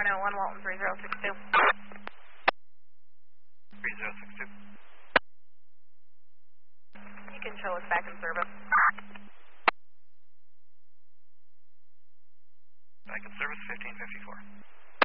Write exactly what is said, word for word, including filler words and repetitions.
Tower nine one, Walton three zero six two. three zero six two. You can show us back in service. Back in service, fifteen fifty-four.